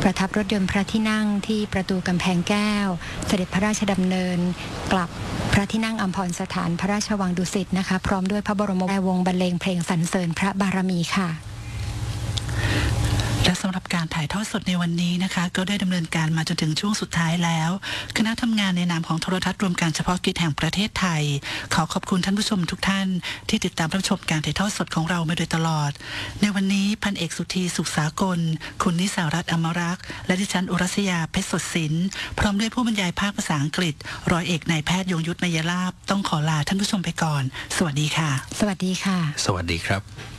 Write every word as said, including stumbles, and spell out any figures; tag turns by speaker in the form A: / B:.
A: ประทับรถยนต์พระที่นั่งที่ประตูกำแพงแก้วเสด็จพระราชดำเนินกลับพระที่นั่งอัมพรสถานพระราชวังดุสิตนะคะพร้อมด้วยพระบรมวงศ์บรรเลงเพลงสรรเสริญพระบารมีค่ะ
B: และสำหรับการถ่ายทอดสดในวันนี้นะคะก็ได้ดำเนินการมาจนถึงช่วงสุดท้ายแล้วคณะทำงานในนามของโทรทัศน์รวมการเฉพาะกิจแห่งประเทศไทยขอขอบคุณท่านผู้ชมทุกท่านที่ติดตามรับชมการถ่ายทอดสดของเรามาโดยตลอดในวันนี้พันเอกสุธีสุขสากลคุณนิสารัตน์อมรักษ์และดิฉันอุรัสยาเพชรสดศิลป์พร้อมด้วยผู้บรรยายภาคภาษาอังกฤษร้อยเอกนายแพทย์ยงยุทธนยลาภต้องขอลาท่านผู้ชมไปก่อนสวัสดีค่ะ
A: สวัสดีค่ะ
C: สวัสดีครับ